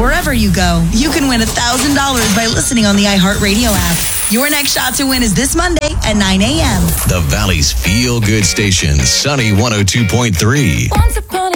Wherever you go, you can win $1,000 by listening on the iHeartRadio app. Your next shot to win is this Monday at 9 a.m. The Valley's feel-good station, Sunny 102.3. Once upon